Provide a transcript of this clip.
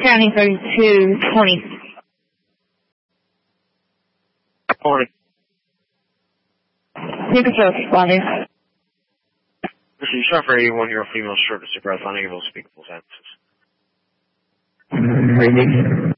County 3220. Morning. You can still responding. This is shot for 81-year-old female short of breath, unable to speak full sentences. Reading.